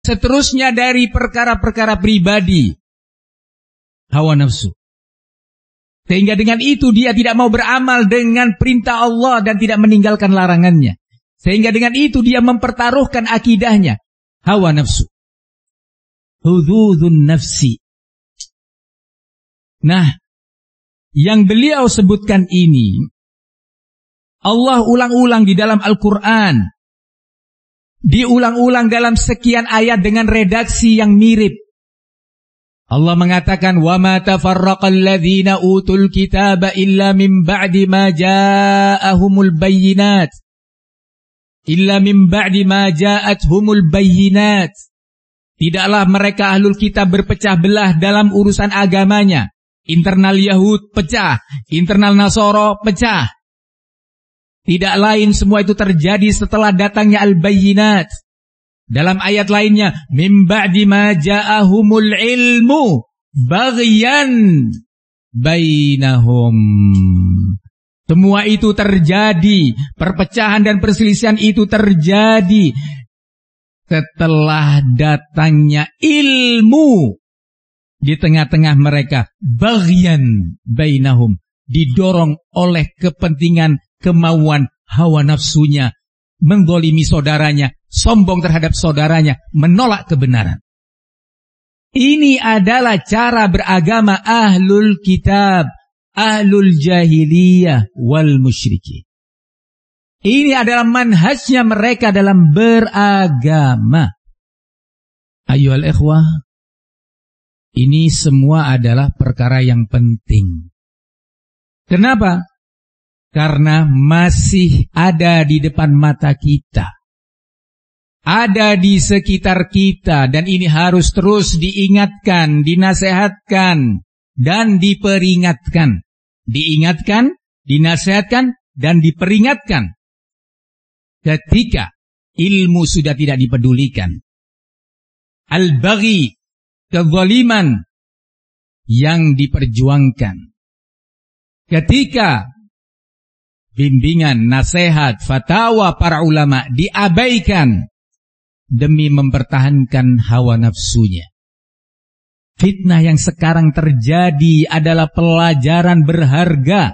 seterusnya dari perkara-perkara pribadi, hawa nafsu. Sehingga dengan itu dia tidak mau beramal dengan perintah Allah dan tidak meninggalkan larangannya. Sehingga dengan itu dia mempertaruhkan akidahnya, hawa nafsu. Hududun nafsi. Nah, yang beliau sebutkan ini, Allah ulang-ulang di dalam Al-Quran. Diulang-ulang dalam sekian ayat dengan redaksi yang mirip. Allah mengatakan, وَمَا تَفَرَّقَ الَّذِينَ أُوتُوا الْكِتَابَ إِلَّا مِنْ بَعْدِ مَا جَاءَهُمُ الْبَيِّنَاتِ إِلَّا مِنْ بَعْدِ مَا جَاءَتْهُمُ الْبَيِّنَاتِ. Tidaklah mereka ahlul kitab berpecah belah dalam urusan agamanya. Internal Yahud pecah, internal Nasoro pecah. Tidak lain semua itu terjadi setelah datangnya al-bayyinat. Dalam ayat lainnya, mim ba'di ma ja'ahumul ilmu baghyan bainahum. Semua itu terjadi, perpecahan dan perselisihan itu terjadi setelah datangnya ilmu di tengah-tengah mereka, baghyan bainahum, didorong oleh kepentingan, kemauan, hawa nafsunya, menggolimi saudaranya, sombong terhadap saudaranya, menolak kebenaran. Ini adalah cara beragama ahlul kitab, ahlul jahiliyah wal musyrikin. Ini adalah manhajnya mereka dalam beragama. Ayyuhal ikhwah, ini semua adalah perkara yang penting. Kenapa? Karena masih ada di depan mata kita. Ada di sekitar kita. Dan ini harus terus diingatkan, dinasehatkan, dan diperingatkan. Diingatkan, dinasehatkan, dan diperingatkan. Ketika ilmu sudah tidak dipedulikan. Al-baghi, kezaliman yang diperjuangkan. Ketika bimbingan, nasihat, fatwa para ulama diabaikan demi mempertahankan hawa nafsunya. Fitnah yang sekarang terjadi adalah pelajaran berharga.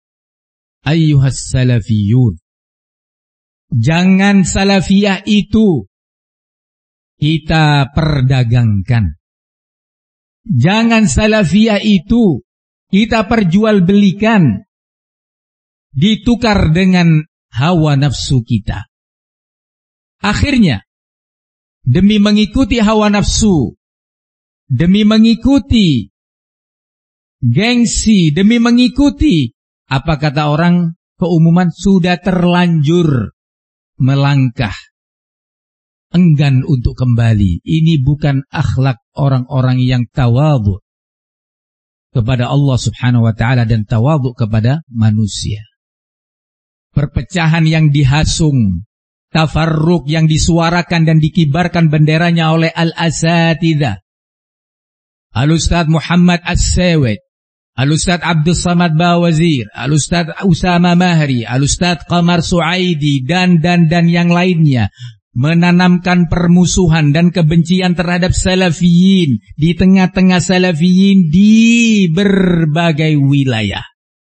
Ayyuhas salafiyun, jangan salafiyah itu kita perdagangkan. Jangan salafiyah itu kita perjualbelikan, ditukar dengan hawa nafsu kita. Akhirnya, demi mengikuti hawa nafsu, demi mengikuti gengsi, demi mengikuti, apa kata orang, keumuman sudah terlanjur melangkah, enggan untuk kembali. Ini bukan akhlak orang-orang yang tawadhu kepada Allah subhanahu wa ta'ala dan tawadhu kepada manusia. Perpecahan yang dihasung, tafarruq yang disuarakan dan dikibarkan benderanya oleh al-asatidzah, Al-Ustadz Muhammad As-Sewet, Al-Ustadz Abdul Samad Bawazir, Al-Ustadz Usama Mahri, Al-Ustadz Qamar Suaidi, dan yang lainnya, menanamkan permusuhan dan kebencian terhadap salafiyin di tengah-tengah salafiyin di berbagai wilayah.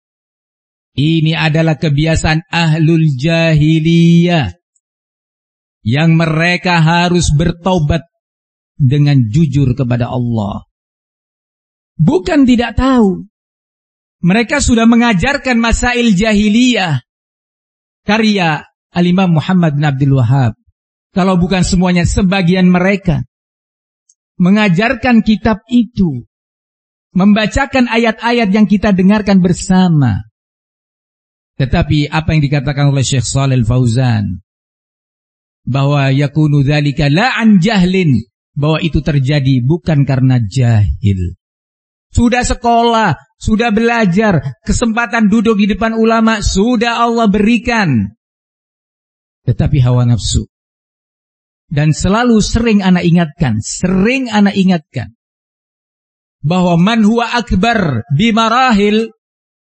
Ini adalah kebiasaan ahlul jahiliyah yang mereka harus bertaubat dengan jujur kepada Allah. Bukan tidak tahu. Mereka sudah mengajarkan masail jahiliyah. Karya Al-Imam Muhammad bin Abdul Wahhab. Kalau bukan semuanya, sebagian mereka mengajarkan kitab itu, membacakan ayat-ayat yang kita dengarkan bersama. Tetapi apa yang dikatakan oleh Syekh Shalih Al-Fauzan, bahwa yakunu dzalika la an jahlin, bahwa itu terjadi bukan karena jahil. Sudah sekolah, sudah belajar, kesempatan duduk di depan ulama sudah Allah berikan. Tetapi hawa nafsu. Dan selalu sering ana ingatkan, bahwa man huwa akbar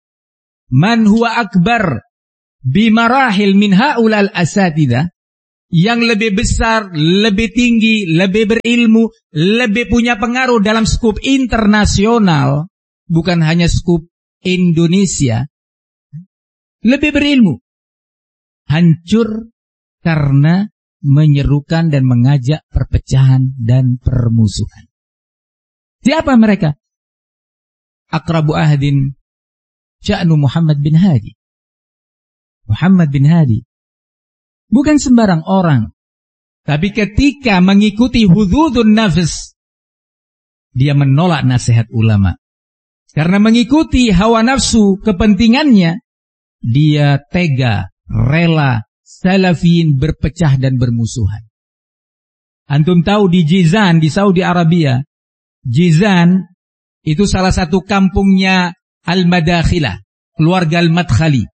bimarahil min haulal asatidzah, yang lebih besar, lebih tinggi, lebih berilmu, lebih punya pengaruh dalam skup internasional, bukan hanya skup Indonesia, lebih berilmu, hancur karena menyerukan dan mengajak perpecahan dan permusuhan. Siapa mereka? Aqrabu ahdin sya'nu Muhammad bin Hadi. Muhammad bin Hadi bukan sembarang orang, tapi ketika mengikuti hududun nafs, dia menolak nasihat ulama. Karena mengikuti hawa nafsu kepentingannya, dia tega, rela salafiyin berpecah dan bermusuhan. Antum tahu di Jizan, di Saudi Arabia, Jizan itu salah satu kampungnya Al-Madakhilah, keluarga Al-Madkhali.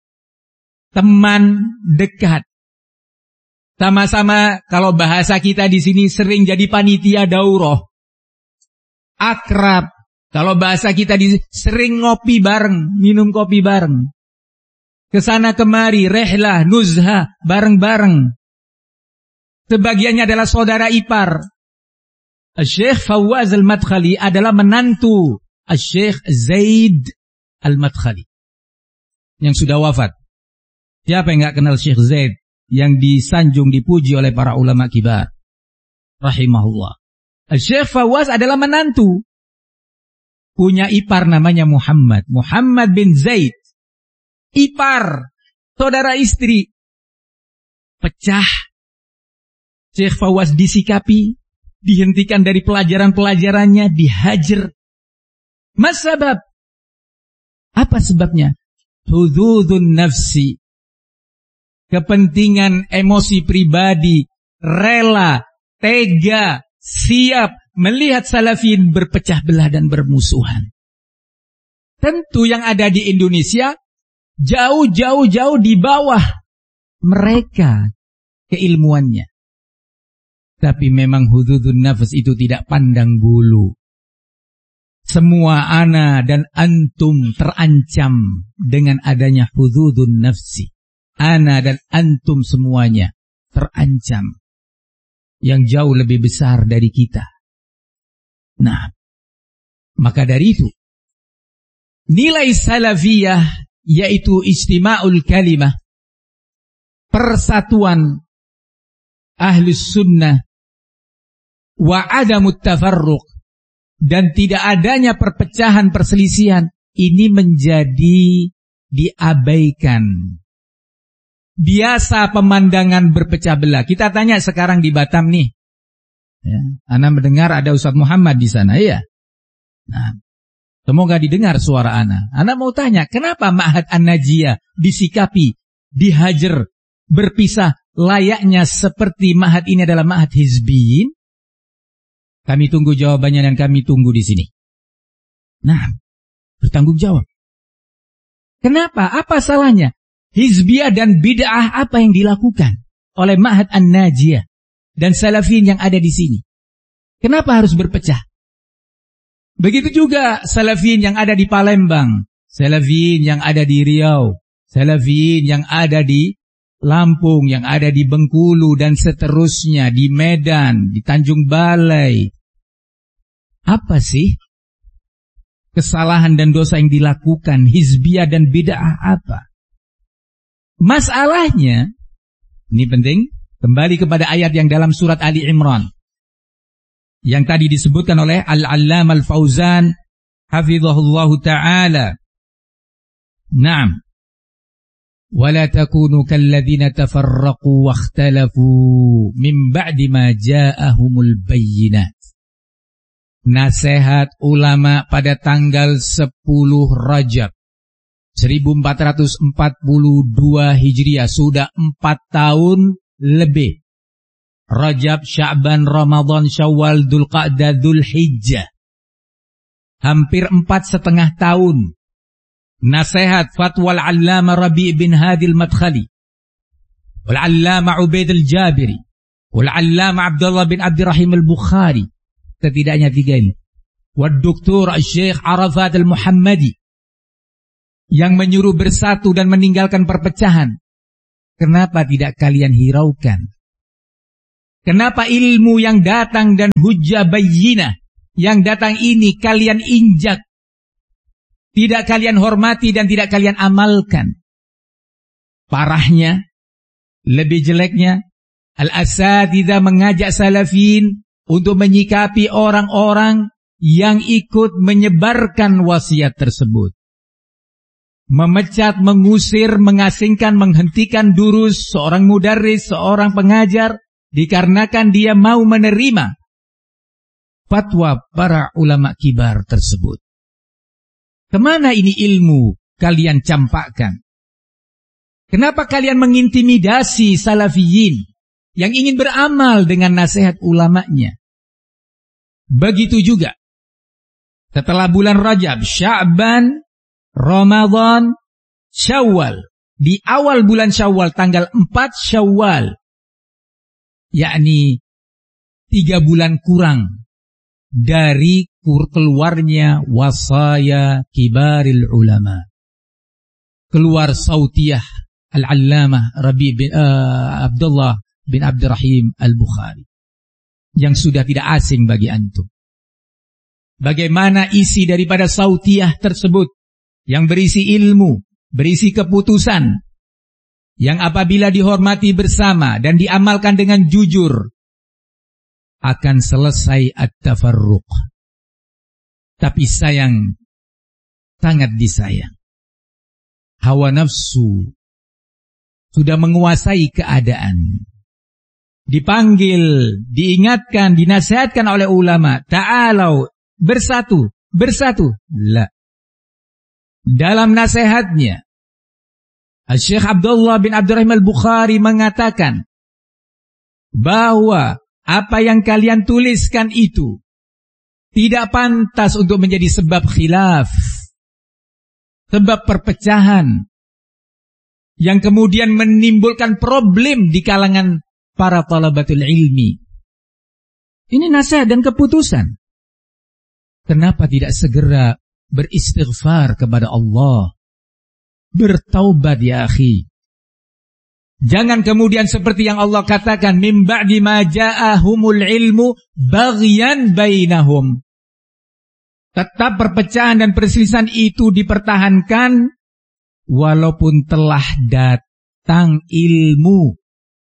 Teman dekat. Sama-sama kalau bahasa kita di sini sering jadi panitia daurah. Akrab. Kalau bahasa kita di sini sering ngopi bareng, minum kopi bareng. Kesana kemari, rehlah, nuzha, bareng-bareng. Sebagiannya adalah saudara ipar. Syekh Fawaz Al-Madkhali adalah menantu Syekh Zaid Al-Madkhali yang sudah wafat. Siapa yang enggak kenal Syekh Zaid yang disanjung dipuji oleh para ulama kibar rahimahullah. Syekh Fawaz adalah menantu, punya ipar namanya Muhammad bin Zaid. Ipar, saudara istri. Pecah. Syekh Fawaz disikapi, dihentikan dari pelajaran-pelajarannya, dihajar. Mas sabab? Apa sebabnya? Hududun nafsi. Kepentingan emosi pribadi, rela, tega, siap melihat salafin berpecah belah dan bermusuhan. Tentu yang ada di Indonesia jauh di bawah mereka keilmuannya. Tapi memang hududun nafs itu tidak pandang bulu. Semua ana dan antum terancam dengan adanya hududun nafsi. Ana dan antum semuanya terancam yang jauh lebih besar dari kita. Nah, maka dari itu nilai salafiyah yaitu istima'ul kalimah, persatuan ahlus sunnah wa adamut tafarruq, dan tidak adanya perpecahan perselisihan, ini menjadi diabaikan. Biasa pemandangan berpecah belah. Kita tanya sekarang di Batam nih. Ya, ana mendengar ada Ustaz Muhammad di sana, ya. Nah, semoga didengar suara ana. Ana mau tanya, kenapa Ma'had An-Najiyah disikapi, dihajar, berpisah layaknya seperti Ma'had ini adalah Ma'had Hizbiyin? Kami tunggu jawabannya dan kami tunggu di sini. Nah, bertanggung jawab. Kenapa? Apa salahnya? Hizbiyah dan bid'ah apa yang dilakukan oleh Ma'had An-Najiyah dan salafin yang ada di sini? Kenapa harus berpecah? Begitu juga salafin yang ada di Palembang, salafin yang ada di Riau, salafin yang ada di Lampung, yang ada di Bengkulu dan seterusnya, di Medan, di Tanjung Balai. Apa sih kesalahan dan dosa yang dilakukan hizbiyah dan bid'ah apa? Masalahnya, ini penting, kembali kepada ayat yang dalam surat Ali Imran yang tadi disebutkan oleh Al-Allamah Al-Fauzan hafizahullahu ta'ala. Naam. وَلَا تَكُونُوا كَالَّذِينَ تَفَرَّقُوا وَاخْتَلَفُوا مِنْ بَعْدِ مَا جَاءَهُمُ الْبَيِّنَاتِ. Nasihat ulama pada tanggal 10 Rajab 1442 Hijriah, sudah 4 tahun lebih. Rajab, Sya'ban, Ramadan, Syawal, Dzulqa'dah, Dzulhijjah. Hampir 4,5 tahun. Nasihat fatwa Al-Allamah Rabi' bin Hadi Al-Madkhali, Al-Allamah Ubaid Al-Jabiri, Al-Allamah Abdullah bin Abdirrahim Al-Bukhari. Setidaknya 3 ini. Wad-Doktor Syekh Arafat Al-Muhammadi yang menyuruh bersatu dan meninggalkan perpecahan. Kenapa tidak kalian hiraukan? Kenapa ilmu yang datang dan hujjah bayyinah yang datang ini kalian injak, tidak kalian hormati dan tidak kalian amalkan? Parahnya, lebih jeleknya, al-asatidzah mengajak salafin untuk menyikapi orang-orang yang ikut menyebarkan wasiat tersebut. Memecat, mengusir, mengasingkan, menghentikan durus seorang mudarris, seorang pengajar, dikarenakan dia mau menerima fatwa para ulama kibar tersebut. Kemana ini ilmu kalian campakkan? Kenapa kalian mengintimidasi salafiyin yang ingin beramal dengan nasihat ulamanya? Begitu juga setelah bulan Rajab, Sya'ban, Ramadan, Syawal. Di awal bulan Syawal, tanggal 4 Syawal, yakni 3 bulan kurang dari keluarnya wasaya kibaril ulama. Keluar sautiyah Al-Allamah Abdullah bin Abdurrahim Al-Bukhari yang sudah tidak asing bagi antum. Bagaimana isi daripada sautiyah tersebut yang berisi ilmu, berisi keputusan yang apabila dihormati bersama dan diamalkan dengan jujur akan selesai at-tafarruq. Tapi sayang, sangat disayang, hawa nafsu sudah menguasai keadaan. Dipanggil, diingatkan, dinasihatkan oleh ulama, ta'alau, bersatu. La. Dalam nasihatnya, Syekh Abdullah bin Abdurrahim Al-Bukhari mengatakan bahwa apa yang kalian tuliskan itu tidak pantas untuk menjadi sebab khilaf, sebab perpecahan yang kemudian menimbulkan problem di kalangan para talabatul ilmi. Ini nasihat dan keputusan. Kenapa tidak segera beristighfar kepada Allah? Bertaubat ya akhi. Jangan kemudian seperti yang Allah katakan, min ba'di ma ja'ahumul ilmu baghyan bainahum. Tetap perpecahan dan perselisihan itu dipertahankan walaupun telah datang ilmu.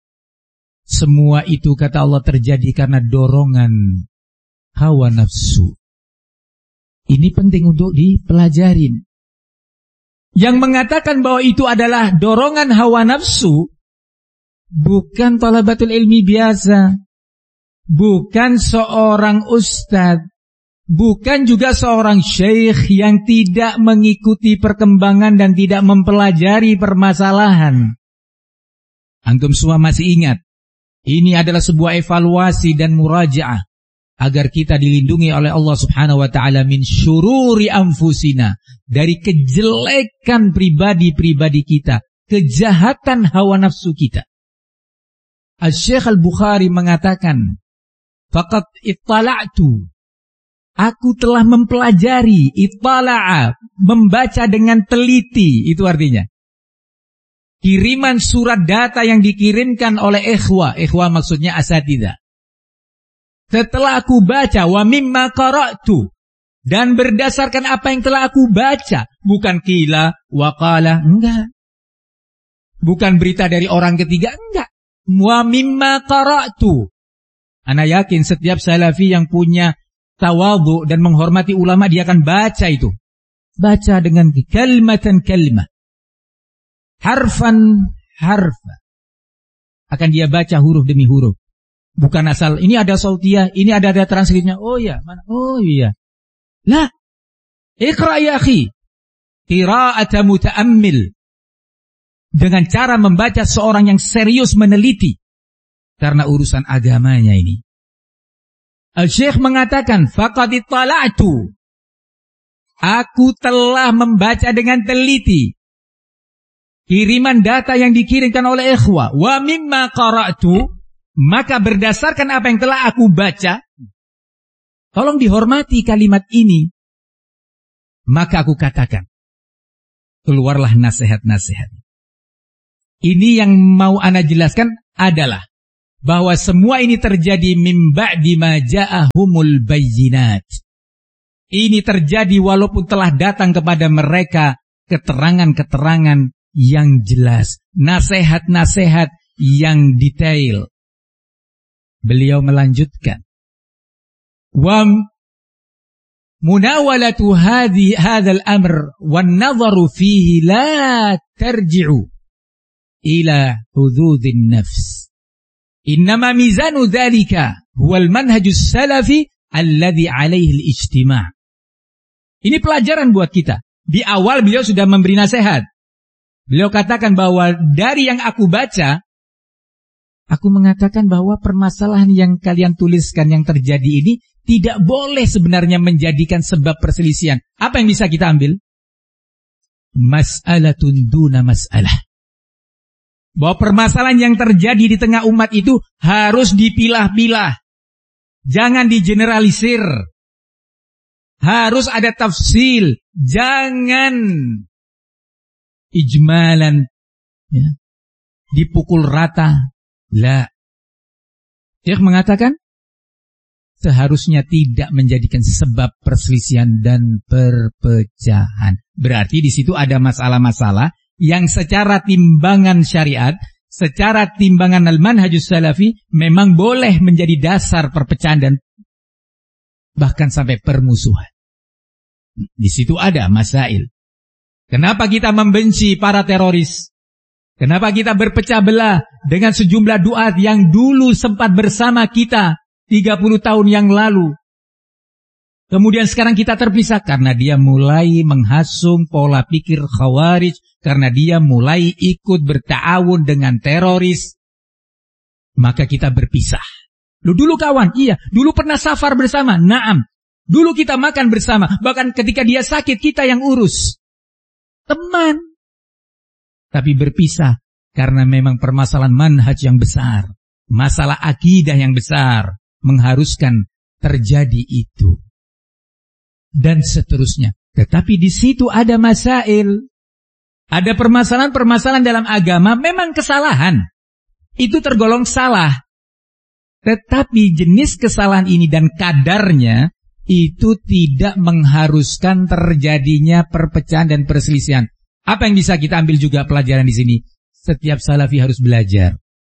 Semua itu kata Allah terjadi karena dorongan hawa nafsu. Ini penting untuk dipelajarin. Yang mengatakan bahwa itu adalah dorongan hawa nafsu bukan talabatul ilmi biasa, bukan seorang ustadz, bukan juga seorang syekh yang tidak mengikuti perkembangan dan tidak mempelajari permasalahan. Antum semua masih ingat, ini adalah sebuah evaluasi dan murajaah agar kita dilindungi oleh Allah Subhanahu wa taala min syururi anfusina, dari kejelekan pribadi-pribadi kita, kejahatan hawa nafsu kita. Al-Syekh Al-Bukhari mengatakan, faqad ittala'tu, aku telah mempelajari, ittala'a, membaca dengan teliti, itu artinya kiriman surat data yang dikirimkan oleh ikhwah maksudnya asatidzah. Setelah aku baca, wa mimma qara'tu, dan berdasarkan apa yang telah aku baca, bukan qila wa qala, enggak. Bukan berita dari orang ketiga, enggak. Wa mimma qara'tu. Ana yakin setiap salafi yang punya tawadhu dan menghormati ulama, dia akan baca itu. Baca dengan kalimatan kalimah, harfan harfa. Akan dia baca huruf demi huruf. Bukan asal, ini ada sautiyah, ini ada transkripnya. Oh ya, mana? Oh iya. La. Iqra ya akhi. Qira'ata muta'ammil. Dengan cara membaca seorang yang serius meneliti. Karena urusan agamanya ini. Al-Syekh mengatakan, faqad ittala'tu. Aku telah membaca dengan teliti kiriman data yang dikirimkan oleh ikhwah. Wa mimma qara'tu, maka berdasarkan apa yang telah aku baca, tolong dihormati kalimat ini. Maka aku katakan, keluarlah nasihat-nasihat. Ini yang mau ana jelaskan adalah bahwa semua ini terjadi min ba'di ma ja'ahumul bayyinat. Ini terjadi walaupun telah datang kepada mereka keterangan-keterangan yang jelas, nasihat-nasihat yang detail. Beliau melanjutkan, wa munawalatu hadzal amr wan nadharu fihi la tarji'u ila hududin nafs. Innama mizanu dzalika huwal manhajus salafi alladhi alaihi al-ijtima'. Ini pelajaran buat kita. Di awal beliau sudah memberi nasihat. Beliau katakan bahwa dari yang aku baca, aku mengatakan bahwa permasalahan yang kalian tuliskan yang terjadi ini tidak boleh sebenarnya menjadikan sebab perselisihan. Apa yang bisa kita ambil? Mas'alatun duna mas'alah. Bahwa permasalahan yang terjadi di tengah umat itu harus dipilah-pilah. Jangan digeneralisir. Harus ada tafsil. Jangan ijmalan, ya, dipukul rata. La. Syekh mengatakan seharusnya tidak menjadikan sebab perselisihan dan perpecahan. Berarti di situ ada masalah-masalah yang secara timbangan syariat, secara timbangan al-manhajus salafi memang boleh menjadi dasar perpecahan dan bahkan sampai permusuhan. Di situ ada masail. Kenapa kita membenci para teroris? Kenapa kita berpecah belah dengan sejumlah duat yang dulu sempat bersama kita 30 tahun yang lalu? Kemudian sekarang kita terpisah karena dia mulai menghasung pola pikir khawarij, karena dia mulai ikut berta'awun dengan teroris. Maka kita berpisah. Lu dulu kawan, iya. Dulu pernah safar bersama, naam. Dulu kita makan bersama, bahkan ketika dia sakit kita yang urus. Teman. Tapi berpisah karena memang permasalahan manhaj yang besar, masalah akidah yang besar mengharuskan terjadi itu. Dan seterusnya. Tetapi di situ ada masail. Ada permasalahan-permasalahan dalam agama memang kesalahan. Itu tergolong salah. Tetapi jenis kesalahan ini dan kadarnya itu tidak mengharuskan terjadinya perpecahan dan perselisihan. Apa yang bisa kita ambil juga pelajaran di sini? Setiap salafi harus belajar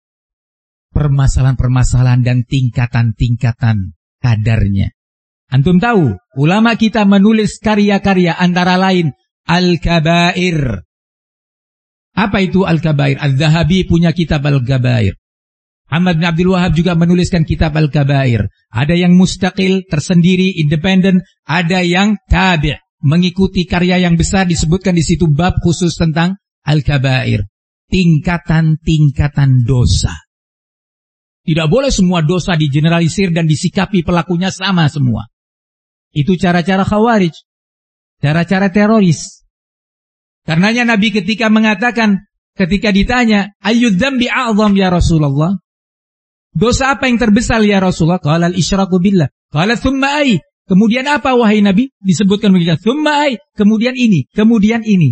permasalahan-permasalahan dan tingkatan-tingkatan kadarnya. Antum tahu, ulama kita menulis karya-karya antara lain Al-Kabair. Apa itu Al-Kabair? Al-Zahabi punya kitab Al-Kabair. Ahmad bin Abdul Wahab juga menuliskan kitab Al-Kabair. Ada yang mustaqil, tersendiri, independen. Ada yang tabi', mengikuti karya yang besar, disebutkan di situ bab khusus tentang Al-Kabair. Tingkatan-tingkatan dosa. Tidak boleh semua dosa digeneralisir dan disikapi pelakunya sama semua. Itu cara-cara khawarij. Cara-cara teroris. Karenanya Nabi ketika mengatakan, ketika ditanya, ayyud dzambi a'zam ya Rasulullah? Dosa apa yang terbesar ya Rasulullah? Qala al-isyraku billah. Qala thumma ay. Kemudian apa wahai Nabi? Disebutkan begitu. Thumma ay. Kemudian ini. Kemudian ini.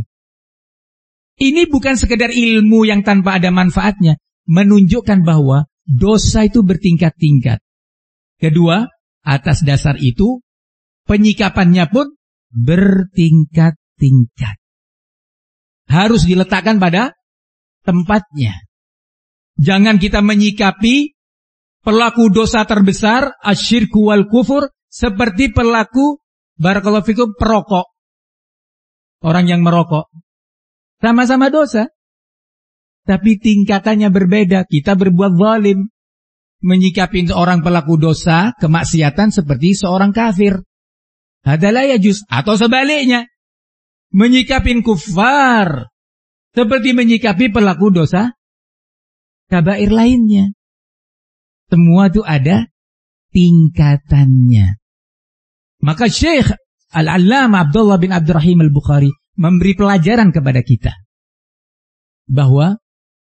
Ini bukan sekedar ilmu yang tanpa ada manfaatnya. Menunjukkan bahwa dosa itu bertingkat-tingkat. Kedua, atas dasar itu, penyikapannya pun bertingkat-tingkat. Harus diletakkan pada tempatnya. Jangan kita menyikapi pelaku dosa terbesar, asyirku wal kufur, seperti pelaku, barakallahu fikum, perokok. Orang yang merokok. Sama-sama dosa. Tapi tingkatannya berbeda. Kita berbuat zalim. Menyikapi seorang pelaku dosa, kemaksiatan seperti seorang kafir. Hadalah yajuz. Atau sebaliknya. Menyikapi kufar. Seperti menyikapi pelaku dosa kabair lainnya. Semua itu ada tingkatannya. Maka Syekh Al-Allamah Abdullah bin Abdurrahim Al-Bukhari memberi pelajaran kepada kita. Bahwa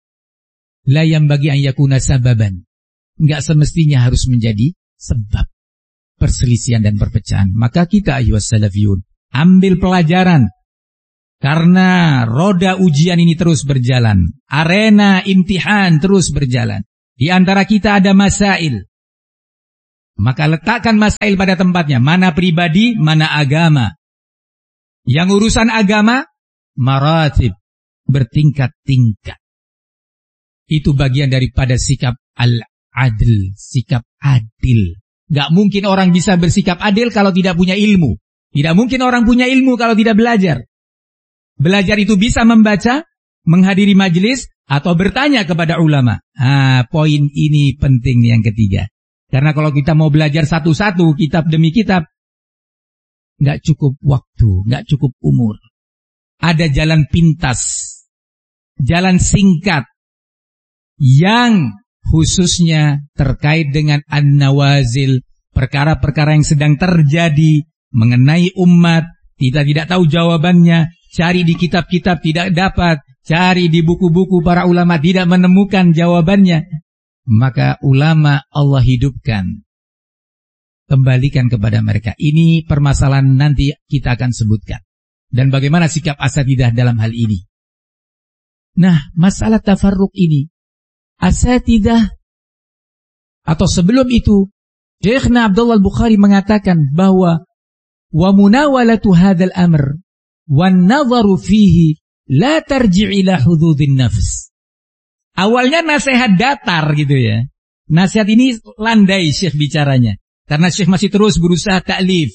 la yambagi an yakuna sababan. Enggak semestinya harus menjadi sebab perselisihan dan perpecahan. Maka kita ayyuhas salafiyun, ambil pelajaran. Karena roda ujian ini terus berjalan. Arena imtihan terus berjalan. Di antara kita ada masail. Maka letakkan masail pada tempatnya. Mana pribadi, mana agama. Yang urusan agama, maratib, bertingkat-tingkat. Itu bagian daripada sikap al-adl, sikap adil. Gak mungkin orang bisa bersikap adil kalau tidak punya ilmu. Tidak mungkin orang punya ilmu kalau tidak belajar. Belajar itu bisa membaca, menghadiri majelis, atau bertanya kepada ulama. Poin ini penting yang ketiga. Karena kalau kita mau belajar satu-satu, kitab demi kitab, gak cukup waktu, gak cukup umur. Ada jalan pintas, jalan singkat, yang khususnya terkait dengan an-nawazil, perkara-perkara yang sedang terjadi mengenai umat, kita tidak tahu jawabannya, cari di kitab-kitab tidak dapat, cari di buku-buku para ulama tidak menemukan jawabannya, maka ulama Allah hidupkan, kembalikan kepada mereka. Ini permasalahan nanti kita akan sebutkan. Dan bagaimana sikap asatidzah dalam hal ini. Nah, masalah tafarruq ini, asatidzah, atau sebelum itu, Syekhna Abdullah Al-Bukhari mengatakan bahwa wa munawalatu hadzal amr wan nadharu fihi la tarji' ila hududin nafs. Awalnya nasihat datar gitu ya. Nasihat ini landai Syekh bicaranya. Karena Syekh masih terus berusaha ta'lif.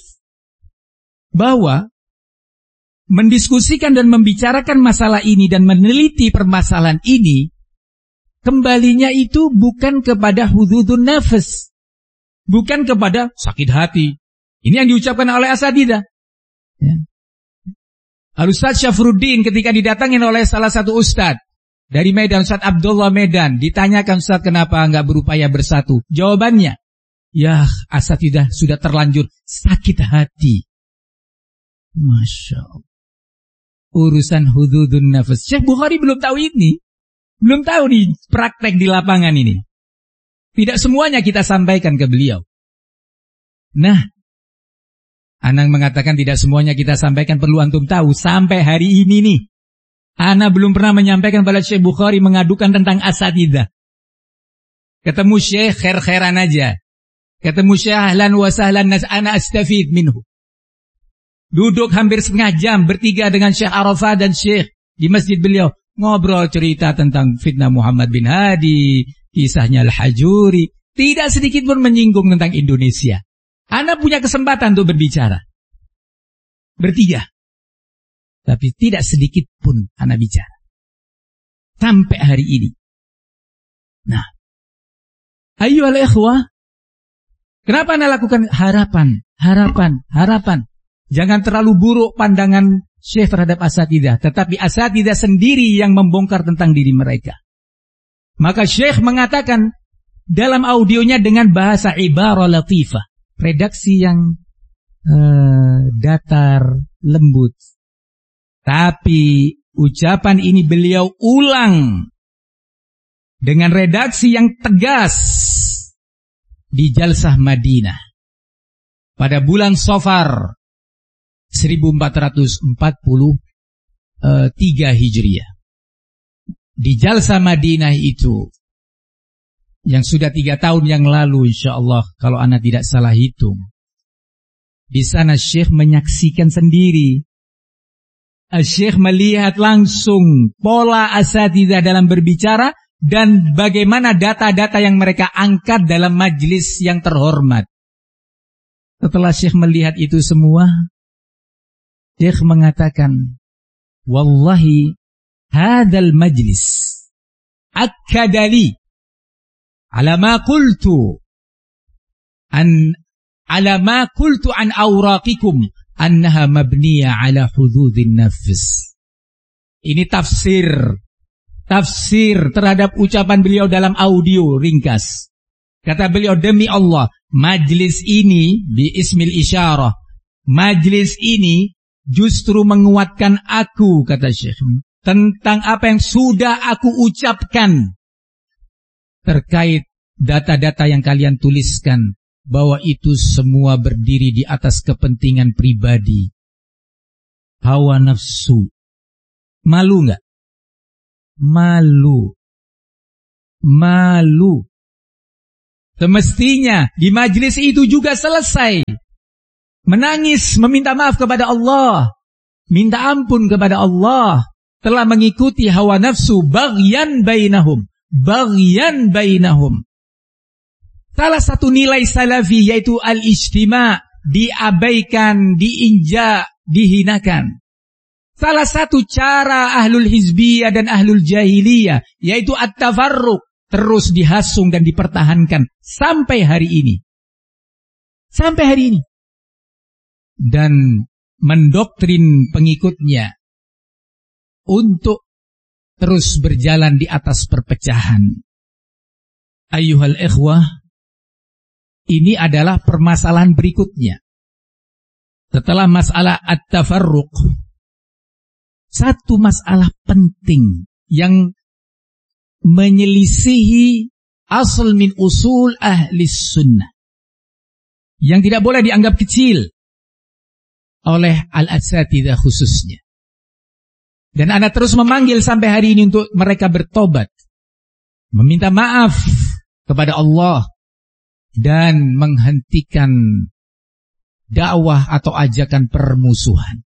Bahwa mendiskusikan dan membicarakan masalah ini dan meneliti permasalahan ini, kembalinya itu bukan kepada hududun nafs, bukan kepada sakit hati. Ini yang diucapkan oleh asatidzah. Ya. Al-Ustadz Syafruddin ketika didatangin oleh salah satu ustadz dari Medan, Ustadz Abdullah Medan, ditanyakan, Ustadz kenapa enggak berupaya bersatu? Jawabannya, ya asatidzah sudah terlanjur sakit hati. Masya Allah. Urusan hududun nafs. Syekh Bukhari belum tahu ini. Belum tahu nih praktek di lapangan ini. Tidak semuanya kita sampaikan ke beliau. Nah, Anang mengatakan tidak semuanya kita sampaikan, perlu antum tahu. Sampai hari ini nih, Ana belum pernah menyampaikan pada Syekh Bukhari mengadukan tentang asatidzah. Ketemu Syekh khair-khairan aja. Ketemu Syekh ahlan wa sahlan, ana astafid minhu. Duduk hampir setengah jam bertiga dengan Syekh Arafah dan Syekh di masjid beliau. Ngobrol cerita tentang fitnah Muhammad bin Hadi, kisahnya Al-Hajuri. Tidak sedikit pun menyinggung tentang Indonesia. Anda punya kesempatan untuk berbicara. Bertiga. Tapi tidak sedikit pun Anda bicara. Sampai hari ini. Nah. Ayyuhal ikhwah. Kenapa Anda lakukan harapan? Jangan terlalu buruk pandangan Syekh terhadap asatidzah. Tetapi asatidzah sendiri yang membongkar tentang diri mereka. Maka Syekh mengatakan dalam audionya dengan bahasa ibarah latifah. Redaksi yang datar, lembut. Tapi ucapan ini beliau ulang dengan redaksi yang tegas di Jalsah Madinah pada bulan Safar 1443 Hijriah. Di Jalsah Madinah itu yang sudah 3 tahun yang lalu, insyaallah, kalau ana tidak salah hitung. Di sana Syekh menyaksikan sendiri. Syekh melihat langsung pola asatidzah dalam berbicara dan bagaimana data-data yang mereka angkat dalam majlis yang terhormat. Setelah Syekh melihat itu semua, Syekh mengatakan, wallahi hadzal majlis akkadali ala ma qultu an awraqikum annaha mabniya ala hududin nafs. Ini tafsir terhadap ucapan beliau dalam audio ringkas. Kata beliau, demi Allah, majlis ini bi ismil isyarah, majlis ini justru menguatkan aku, kata Syekh, tentang apa yang sudah aku ucapkan terkait data-data yang kalian tuliskan, bahwa itu semua berdiri di atas kepentingan pribadi, hawa nafsu. Malu nggak? Malu. Semestinya di majelis itu juga selesai menangis, meminta maaf kepada Allah, minta ampun kepada Allah, telah mengikuti hawa nafsu baghyan bainahum. Salah satu nilai salafi yaitu al-ijtima', diabaikan, diinjak, dihinakan. Salah satu cara ahlul hizbiyah dan ahlul jahiliyah yaitu at-tafarruq, terus dihasung dan dipertahankan sampai hari ini. Sampai hari ini. Dan mendoktrin pengikutnya untuk terus berjalan di atas perpecahan. Ayyuhal ikhwah, ini adalah permasalahan berikutnya. Setelah masalah at-tafarruq, satu masalah penting yang menyelisihi asal min usul ahli sunnah, yang tidak boleh dianggap kecil oleh al-asatidzah khususnya. Dan Anda terus memanggil sampai hari ini untuk mereka bertobat, meminta maaf kepada Allah, dan menghentikan dakwah atau ajakan permusuhan.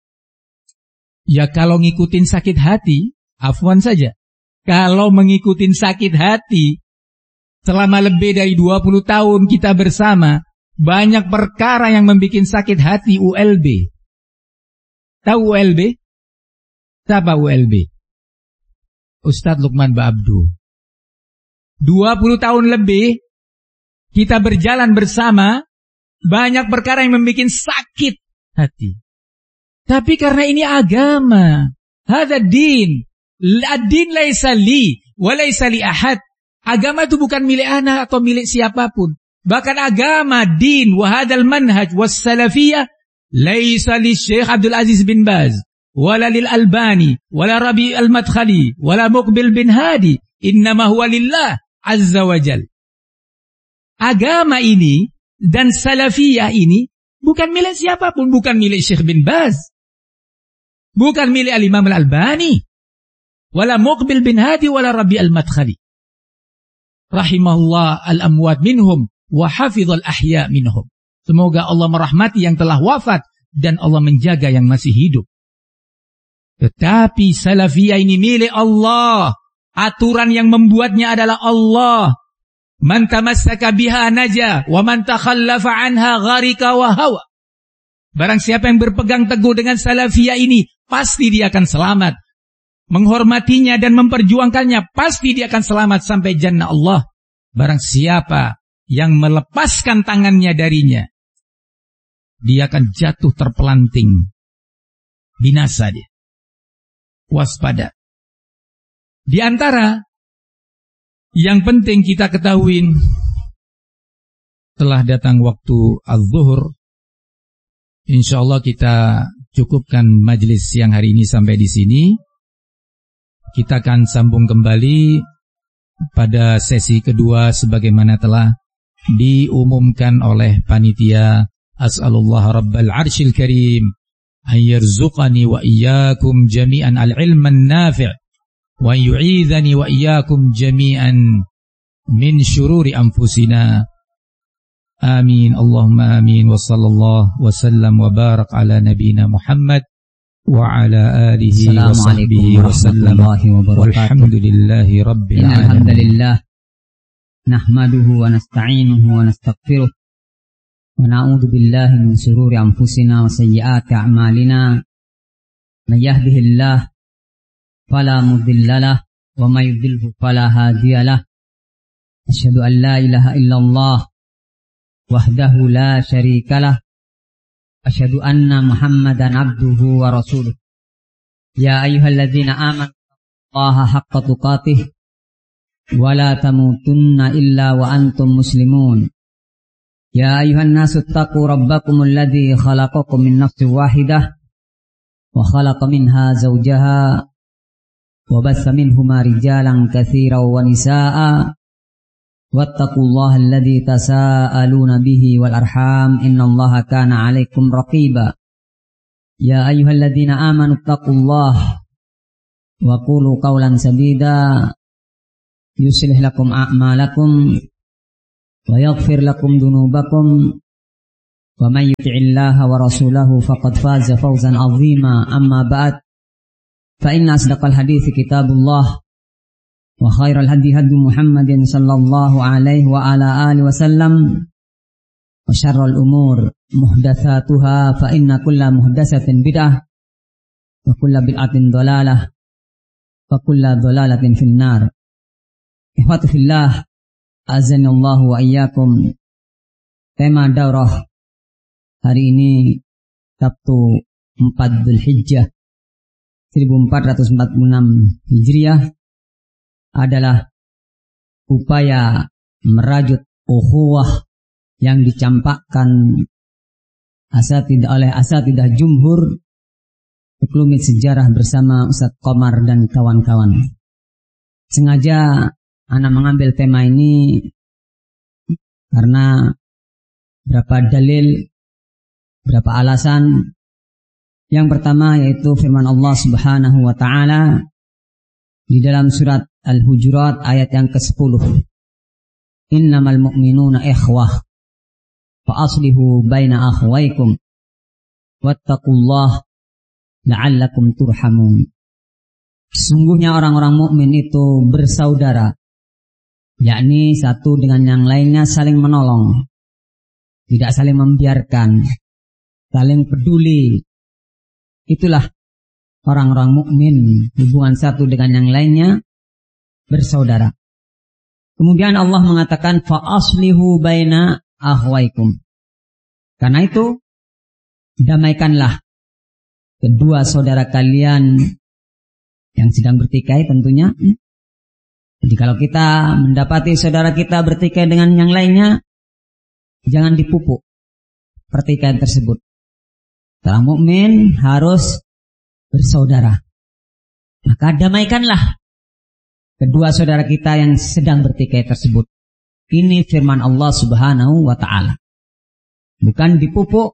Ya kalau ngikutin sakit hati, afwan saja. Kalau mengikutin sakit hati, selama lebih dari 20 tahun kita bersama, banyak perkara yang membuat sakit hati ULB. Tahu ULB? Siapa ULB? Ustadz Lukman Ba'abdu. 20 tahun lebih, kita berjalan bersama, banyak perkara yang membuat sakit hati. Tapi karena ini agama, hadza din, ad-din laisa li wa laisa li ahad. Agama itu bukan milik anak atau milik siapapun. Bahkan agama, din, wa hadzal manhaj was salafiyah laisa li Syekh Abdul Aziz bin Baz, wala lil Albani, wala Rabi al-Madkhali, wala Muqbil bin Hadi, innama huwa lillah azza wa jal. Agama ini dan salafiyah ini bukan milik siapapun, bukan milik Syekh bin Baz, bukan milik al-Imam al-Albani, wala Muqbil bin Hadi, wala Rabi al-Madkhali. Rahimahullah al-amwat minhum, wa hafizal ahya minhum. Semoga Allah merahmati yang telah wafat, dan Allah menjaga yang masih hidup. Tetapi salafiyah ini milik Allah. Aturan yang membuatnya adalah Allah. Man tamassaka biha naja, wa man takhallafa anha gharika wa hawa. Barang siapa yang berpegang teguh dengan salafiyah ini, pasti dia akan selamat. Menghormatinya dan memperjuangkannya, pasti dia akan selamat sampai jannah Allah. Barang siapa yang melepaskan tangannya darinya, dia akan jatuh terpelanting. Binasa dia. Waspada. Di antara yang penting kita ketahui, telah datang waktu az-zuhur. InsyaAllah kita cukupkan majelis siang hari ini sampai di sini. Kita akan sambung kembali pada sesi kedua sebagaimana telah diumumkan oleh panitia. As'alullah Rabbal Arshil Karim an yarzuqani wa iyyakum jami'an al-ilman nafi' wa yu'idhani wa iyyakum jami'an min syururi anfusina. Amin. Allahumma amin. Wa sallallahu wa sallam wa barak ala nabina Muhammad wa ala alihi wa sahbihi wa sallam. Walhamdulillahi rabbil alamin. Alhamdulillah. Nahmaduhu wa nasta'inuhu wa nastaghfiruh. Wa na'udzu billahi min shururi anfusina wa sayyiati a'malina. May yahdihillahu fala mudilla lahu wa may yudlilhu fala hadiya lahu. Asyhadu an la ilaha illallah wahdahu la syarika lah. Asyhadu anna Muhammadan abduhu wa rasuluh. Ya ayyuhalladzina amanu Allaha haqqa tuqatih wa la tamutunna illa wa antum muslimun. Ya ayyuhan nasu taqu rabbakumul ladzi khalaqakum min nafsin wahidah wa khalaqa minha zawjaha wa bassa minhuma rijalan katsiran wa nisaa'a. Wattaqullaha alladzi tasaaluna bihi wal arham innallaha kana 'alaikum raqiba. Ya ayyuhalladzina amanu taqullaha wa qulu qawlan sadida yuslih lakum a'malakum ويغفر لكم ذنوبكم ومن يطع الله ورسوله فقد فاز فوزا عظيما أما بعد فإن أصدق الحديث كتاب الله وخير الهدي هدي محمد صلى الله عليه وعلى آله وسلم وشر الأمور محدثاتها فإن كل محدثة بدعة وكل بدعة ضلالة وكل ضلالة في النار. Ikhwati fillah, azanallahu wa iyyakum. Tema daurah hari ini Sabtu 4 Dzulhijjah 1446 Hijriah adalah upaya merajut ukhuwah yang dicampakkan oleh asatidah jumhur Sekelumit Sejarah bersama Ustadz Komar dan kawan-kawan. Sengaja Ana mengambil tema ini karena berapa dalil, berapa alasan. Yang pertama yaitu firman Allah Subhanahu wa taala di dalam surat Al-Hujurat ayat yang ke-10. Innamal mu'minuna ikhwah fa aslihu baina akhwaykum wattaqullaha la'allakum turhamun. Sesungguhnya orang-orang mukmin itu bersaudara, yakni satu dengan yang lainnya saling menolong, tidak saling membiarkan, saling peduli. Itulah orang-orang mukmin, hubungan satu dengan yang lainnya bersaudara. Kemudian Allah mengatakan fa aslihu baina akhwaikum. Karena itu damaikanlah kedua saudara kalian yang sedang bertikai tentunya. Jadi kalau kita mendapati saudara kita bertikai dengan yang lainnya, jangan dipupuk pertikaian tersebut. Seorang mukmin harus bersaudara. Maka damaikanlah kedua saudara kita yang sedang bertikai tersebut. Ini firman Allah Subhanahu wa taala. Bukan dipupuk,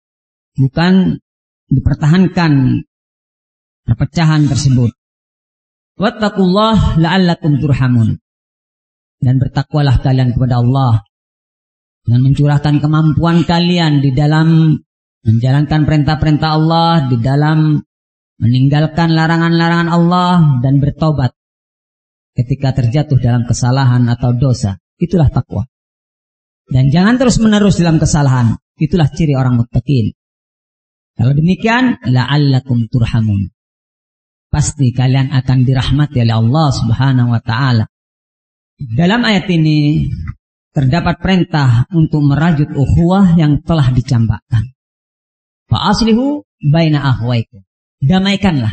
bukan dipertahankan perpecahan tersebut. Wattaqullah la'allakum turhamun. Dan bertakwalah kalian kepada Allah dengan mencurahkan kemampuan kalian di dalam menjalankan perintah-perintah Allah, di dalam meninggalkan larangan-larangan Allah, dan bertobat ketika terjatuh dalam kesalahan atau dosa. Itulah takwa. Dan jangan terus-menerus dalam kesalahan. Itulah ciri orang muttaqin. Kalau demikian, la'allakum turhamun. Pasti kalian akan dirahmati oleh Allah Subhanahu wa taala. Dalam ayat ini terdapat perintah untuk merajut ukhuwah yang telah dicampakkan. Fa aslihu baina akhwaikum. Damaikanlah.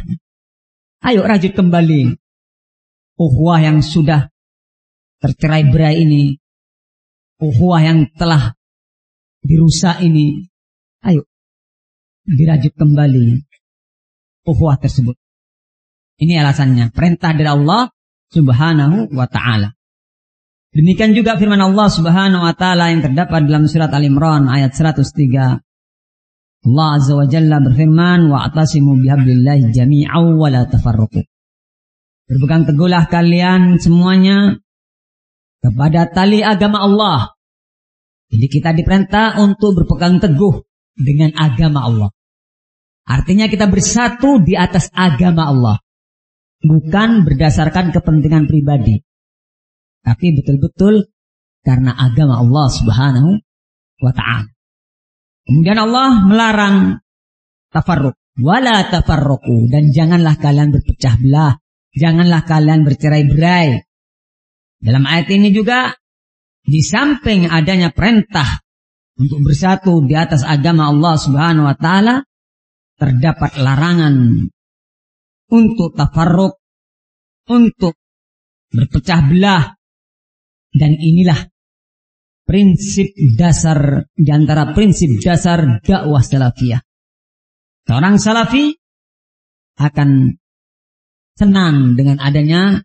Ayo rajut kembali ukhuwah yang sudah tercerai-berai ini. Ukhuwah yang telah dirusak ini. Ayo dirajut kembali ukhuwah tersebut. Ini alasannya, perintah dari Allah Subhanahu wa ta'ala. Demikian juga firman Allah Subhanahu wa ta'ala yang terdapat dalam surat Al-Imran ayat 103. Allah Azza wa Jalla berfirman, wa'tasimu bihablillahi jami'aw wa la tafarruqu. Berpegang teguhlah kalian semuanya kepada tali agama Allah. Jadi kita diperintah untuk berpegang teguh dengan agama Allah. Artinya kita bersatu di atas agama Allah. Bukan berdasarkan kepentingan pribadi, tapi betul-betul karena agama Allah Subhanahu wa ta'ala. Kemudian Allah melarang tafarruq, wala tafarruqu, dan janganlah kalian berpecah belah, janganlah kalian bercerai-berai. Dalam ayat ini juga di samping adanya perintah untuk bersatu di atas agama Allah Subhanahu wa ta'ala, terdapat larangan untuk tafarruq, untuk berpecah belah. Dan inilah prinsip dasar di antara prinsip dasar dakwah salafiyah. Seorang salafi akan senang dengan adanya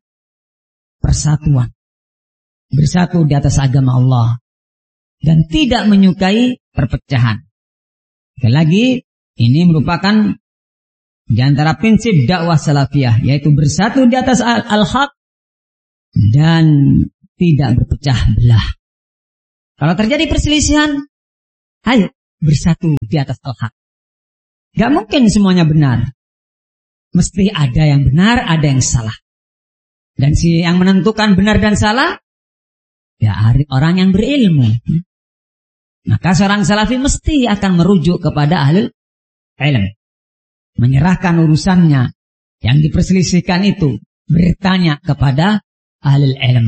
persatuan, bersatu di atas agama Allah, dan tidak menyukai perpecahan. Sekali lagi, ini merupakan di antara prinsip dakwah salafiyah, yaitu bersatu di atas al-haq dan tidak berpecah belah. Kalau terjadi perselisihan, ayo bersatu di atas al-haq. Gak mungkin semuanya benar. Mesti ada yang benar, ada yang salah. Dan si yang menentukan benar dan salah, ya orang yang berilmu. Maka seorang salafi mesti akan merujuk kepada ahlul ilm. Menyerahkan urusannya yang diperselisihkan itu, bertanya kepada ahlul ilm.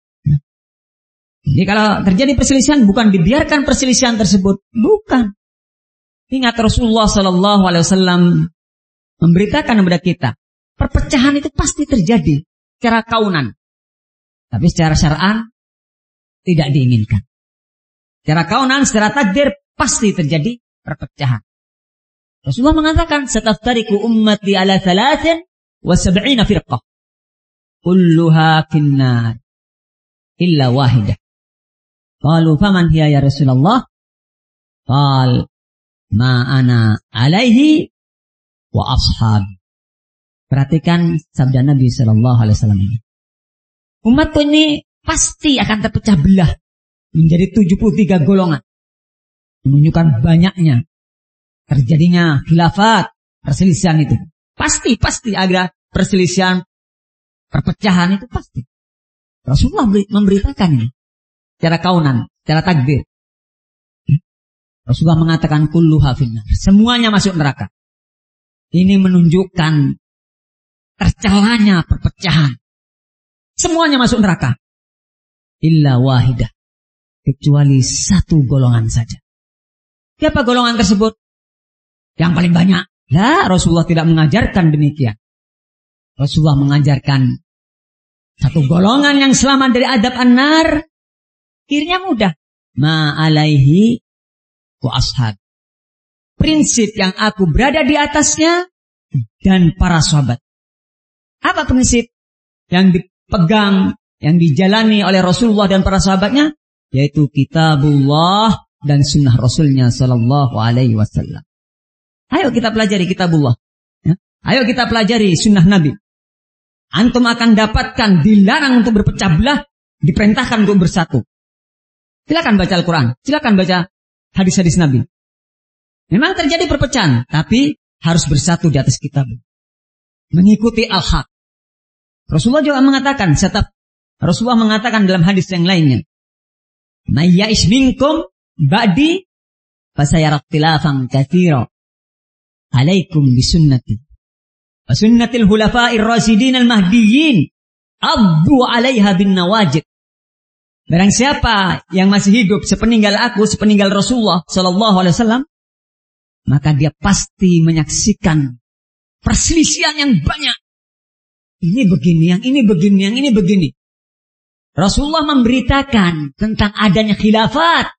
Jadi kalau terjadi perselisihan, bukan dibiarkan perselisihan tersebut, bukan. Ingat Rasulullah SAW memberitakan kepada kita, perpecahan itu pasti terjadi secara kaunan, tapi secara syar'an tidak diinginkan. Secara kaunan, secara takdir pasti terjadi perpecahan. Rasulullah mengatakan, "Sataftariqu ummati ala 73 firqah, kulluha finnar illa wahidah." Qalu faman hiya ya Rasulullah? Qal ma ana alaihi wa ashab. Perhatikan sabda Nabi SAW ini. Umatku ini pasti akan terpecah belah menjadi 73 golongan. Menunjukkan banyaknya terjadinya khilafat, perselisihan itu. Pasti ada perselisihan, perpecahan itu pasti. Rasulullah memberitakan ini secara kaunan, secara takdir. Rasulullah mengatakan kulluha finnar, semuanya masuk neraka. Ini menunjukkan tercelanya perpecahan. Semuanya masuk neraka. Illa wahidah, kecuali satu golongan saja. Siapa golongan tersebut? Yang paling banyak. Lah, Rasulullah tidak mengajarkan demikian. Rasulullah mengajarkan satu golongan yang selamat dari adab an-nar. Akhirnya mudah. Ma alaihi wa ashab. Prinsip yang aku berada di atasnya dan para sahabat. Apa prinsip yang dipegang, yang dijalani oleh Rasulullah dan para sahabatnya? Yaitu kitabullah dan sunnah Rasulnya sallallahu alaihi wasallam. Ayo kita pelajari kitabullah. Ya. Ayo kita pelajari sunnah Nabi. Antum akan dapatkan dilarang untuk berpecah belah, diperintahkan untuk bersatu. Silakan baca Al-Quran, silakan baca hadis-hadis Nabi. Memang terjadi perpecahan, tapi harus bersatu di atas kitab. Mengikuti al-haq. Rasulullah juga mengatakan, Rasulullah mengatakan dalam hadis yang lainnya, "May ya'ish minkum ba'di fasayara ikhtilafan katsira. Alaikum bisunnati wa sunnatil khulafa'ir rasyidin al-mahdiyyin. Abdu 'alaiha bin nawajid." Barang siapa yang masih hidup sepeninggal aku, sepeninggal Rasulullah sallallahu alaihi wasallam, maka dia pasti menyaksikan perselisihan yang banyak. Ini begini, yang ini begini, yang ini begini. Rasulullah memberitakan tentang adanya khilafat.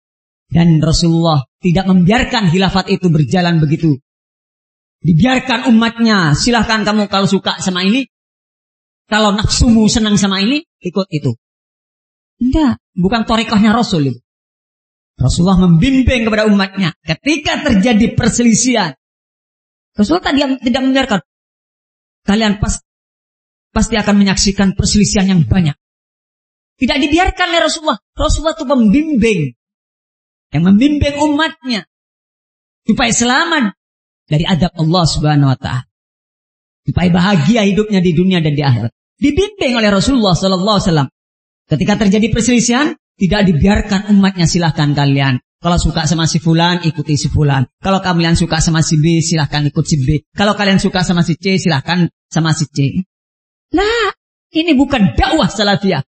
Dan Rasulullah tidak membiarkan khilafat itu berjalan begitu. Dibiarkan umatnya, silahkan kamu kalau suka sama ini, kalau nafsumu senang sama ini, ikut itu. Enggak, bukan thariqahnya Rasul itu. Rasulullah membimbing kepada umatnya ketika terjadi perselisihan. Rasulullah tidak membiarkan. Kalian pasti akan menyaksikan perselisihan yang banyak. Tidak dibiarkan oleh Rasulullah. Rasulullah itu membimbing. Yang membimbing umatnya. Supaya selamat dari adab Allah Subhanahu wa ta'ala. Supaya bahagia hidupnya di dunia dan di akhirat. Dibimbing oleh Rasulullah sallallahu alaihi wasallam. Ketika terjadi perselisihan, tidak dibiarkan umatnya, silahkan kalian. Kalau suka sama si fulan, ikuti si fulan. Kalau kalian suka sama si B, silahkan ikut si B. Kalau kalian suka sama si C, silahkan sama si C. Nah, ini bukan dakwah salafiyah.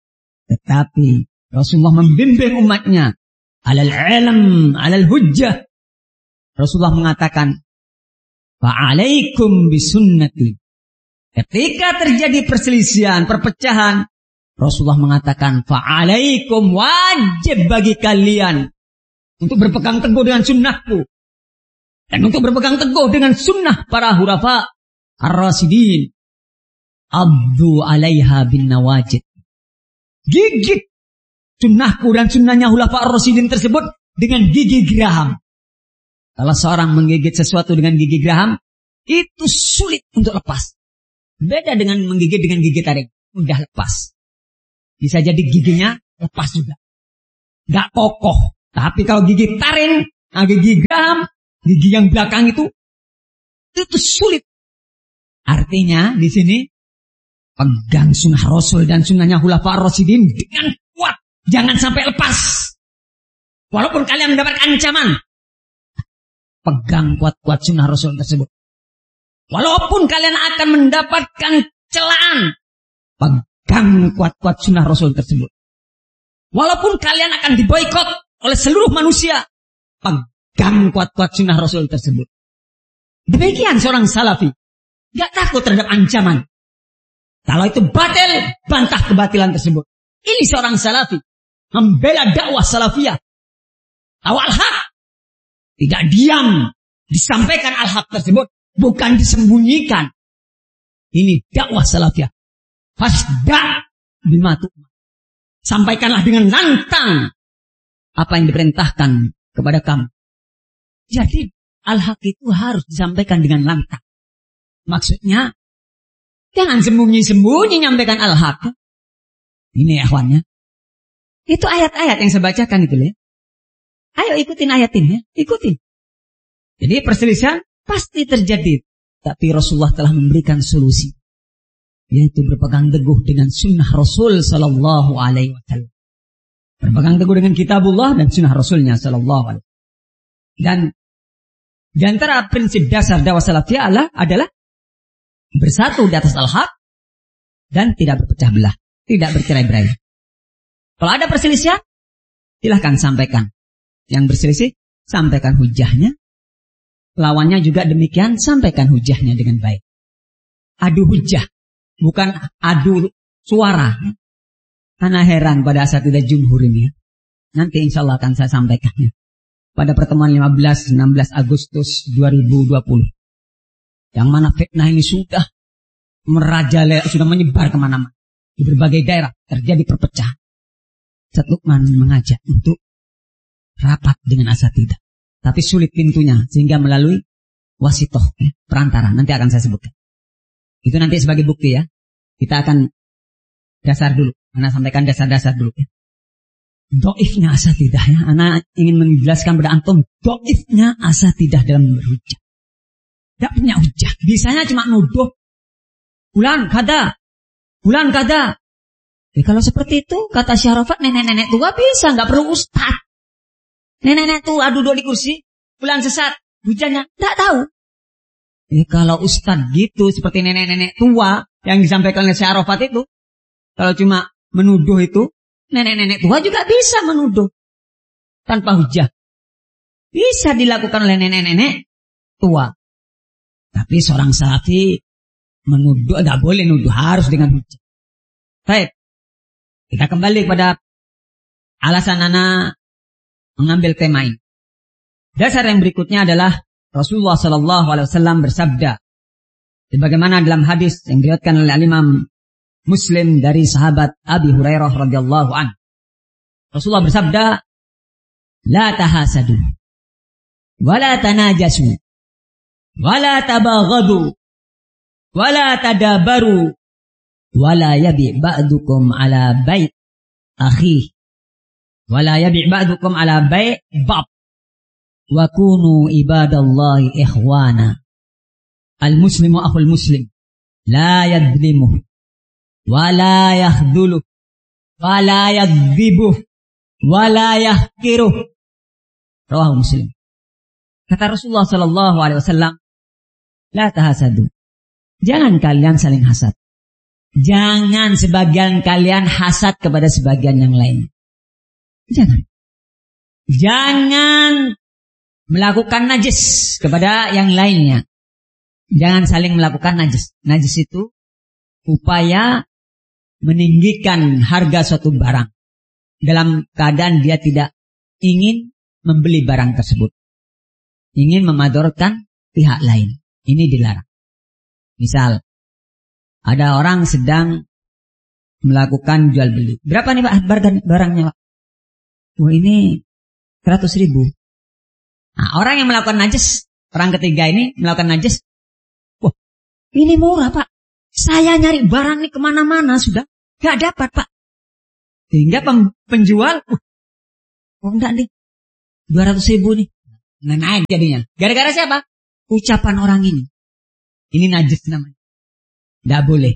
Tetapi Rasulullah membimbing umatnya. Alal ilm, alal hujjah. Rasulullah mengatakan, fa'alaikum bisunnati. Ketika terjadi perselisihan, perpecahan, Rasulullah mengatakan, fa'alaikum, wajib bagi kalian untuk berpegang teguh dengan sunnahku. Dan untuk berpegang teguh dengan sunnah para hurafa ar-rasyidin. Abdu alaiha bin nawajid. Gigit sunnahku dan sunnahnya hurafa ar-rasyidin tersebut dengan gigi geraham. Kalau seorang menggigit sesuatu dengan gigi geraham, itu sulit untuk lepas. Beda dengan menggigit dengan gigi taring. Mudah lepas. Bisa jadi giginya lepas juga. Gak kokoh. Tapi kalau gigi taring, gigi geram, gigi yang belakang itu sulit. Artinya di sini pegang sunnah Rasul dan sunnahnya Khulafaur Rasyidin dengan kuat. Jangan sampai lepas. Walaupun kalian mendapatkan ancaman, pegang kuat-kuat sunnah Rasul tersebut. Walaupun kalian akan mendapatkan celaan, pegang kuat-kuat sunnah Rasul tersebut. Walaupun kalian akan diboikot oleh seluruh manusia, pegang kuat-kuat sunnah Rasul tersebut. Demikian seorang salafi. Gak takut terhadap ancaman. Kalau itu batil, bantah kebatilan tersebut. Ini seorang salafi. Membela dakwah salafiyah. Tahu al-haq. Tidak diam. Disampaikan al-haq tersebut. Bukan disembunyikan. Ini dakwah salafiyah. Fasda' bima tu'mar. Sampaikanlah dengan lantang apa yang diperintahkan kepada kamu. Jadi al-haq itu harus disampaikan dengan lantang. Maksudnya jangan sembunyi-sembunyi nyampaikan al-haq. Ini ikhwannya. Itu ayat-ayat yang saya bacakan itu ya. Ayo ikutin ayat ini ya. Ikutin. Jadi perselisihan pasti terjadi. Tapi Rasulullah telah memberikan solusi. Yaitu berpegang teguh dengan sunnah Rasul sallallahu alaihi wasallam. Berpegang teguh dengan kitabullah dan sunnah Rasulnya sallallahu alaihi wasallam. Dan di antara prinsip dasar dakwah salafiyah adalah bersatu di atas al-haq dan tidak berpecah belah, tidak bercerai-berai. Kalau ada perselisihan, silahkan sampaikan. Yang berselisih, sampaikan hujahnya. Lawannya juga demikian, sampaikan hujahnya dengan baik. Adu hujah, bukan adu suara. Karena heran pada asatidzah jumhur ini. Nanti insya Allah akan saya sampaikannya. Pada pertemuan 15-16 Agustus 2020. Yang mana fitnah ini sudah merajalela, sudah menyebar kemana-mana. Di berbagai daerah terjadi perpecahan. Ustaz Lukman mengajak untuk rapat dengan asatidzah. Tapi sulit pintunya, sehingga melalui wasitoh, perantara. Nanti akan saya sebutkan. Itu nanti sebagai bukti ya. Kita akan dasar dulu. Ana sampaikan dasar-dasar dulu ya. Doifnya asatidzah ya. Ana ingin menjelaskan pada antum doifnya asatidzah dalam berhujah. Tidak punya hujah. Bisanya cuma nuduh. Bulan kada. Ya, kalau seperti itu, kata Syarafat, nenek-nenek tua bisa. Nggak perlu ustaz. Nenek-nenek tua duduk di kursi. Bulan sesat. Hujahnya. Tidak tahu. Ya, kalau ustaz gitu, seperti nenek-nenek tua yang disampaikan oleh Syarafat itu. Kalau cuma menuduh itu, nenek-nenek tua juga bisa menuduh. Tanpa hujah. Bisa dilakukan oleh nenek-nenek tua. Tapi seorang salafi menuduh, tidak boleh nuduh, harus dengan hujah. Baik, kita kembali pada alasan ana mengambil tema ini. Dasar yang berikutnya adalah Rasulullah SAW bersabda, sebagaimana dalam hadis yang diriwayatkan oleh Imam Muslim dari sahabat Abi Hurairah radhiyallahu anhu. Rasulullah bersabda, la tahasadu, wala tanajasu, wala tabaghadu, wala tadabaru, wala yabi' ba'dukum ala bai' akhi, wala yabi' ba'dukum ala bai' bab, wa kunu ibadallahi ikhwana. Al-muslimu akhul muslim, la yadlimuh, wala yakhduluh, wala yakdzibuh, wala yahkiruh. Rawahu Muslim. Kata Rasulullah sallallahu alaihi wasallam, la tahasadu. Jangan kalian saling hasad. Jangan sebagian kalian hasad kepada sebagian yang lain. Jangan melakukan najis kepada yang lainnya. Jangan saling melakukan najis. Najis itu upaya meninggikan harga suatu barang dalam keadaan dia tidak ingin membeli barang tersebut. Ingin memadorkan pihak lain. Ini dilarang. Misal, ada orang sedang melakukan jual beli. Berapa nih Pak barangnya Pak? Wah ini 100.000. Nah, orang yang melakukan najis, orang ketiga ini melakukan najis. Wah ini murah Pak. Saya nyari barang nih kemana-mana sudah. Gak dapat Pak. Sehingga penjual, Oh enggak nih, 200.000 nih. Nah, naik jadinya. Gara-gara siapa? Ucapan orang ini. Ini najis namanya. Tidak boleh.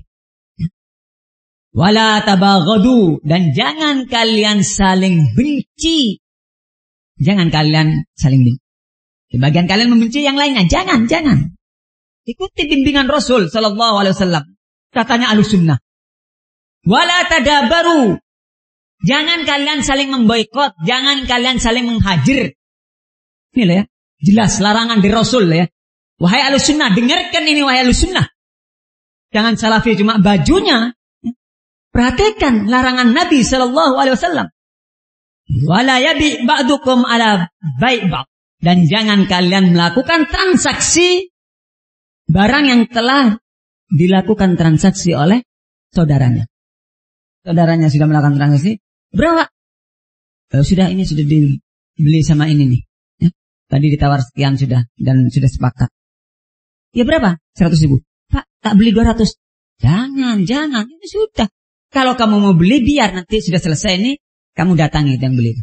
Wala tabaghadu, dan jangan kalian saling benci. Jangan kalian saling benci. Sebagian kalian membenci yang lainnya. Jangan. Ikuti bimbingan Rasul sallallahu alaihi wasallam. Katanya Ahlussunnah. Wala tadabaru. Jangan kalian saling memboikot, jangan kalian saling menghajir. Ini lah ya, jelas larangan dari Rasul ya. Wahai Ahlussunnah, dengarkan ini wahai Ahlussunnah. Jangan salafi cuma bajunya. Perhatikan larangan Nabi sallallahu alaihi wasallam. Wala yabi ba'dukum ala bai' ba'd. Dan jangan kalian melakukan transaksi barang yang telah dilakukan transaksi oleh saudaranya. Saudaranya sudah melakukan transaksi. Berapa? Sudah dibeli sama ini nih. Ya, tadi ditawar sekian sudah dan sudah sepakat. Ya berapa? 100.000. Pak, tak beli 200. Jangan. Ini sudah. Kalau kamu mau beli, biar nanti sudah selesai ini, kamu datangi yang beli.